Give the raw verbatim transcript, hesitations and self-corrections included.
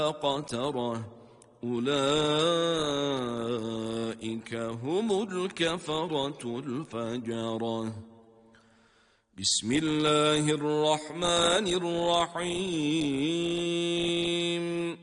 قترة أولئك هم الكفرة الفجرة. بسم الله الرحمن الرحيم